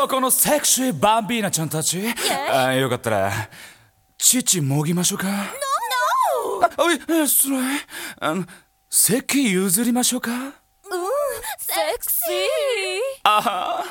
そこのセクシーバンビーナちゃんたち、よかったら乳もぎましょうか。それ席譲りましょうか。 セクシー。 あは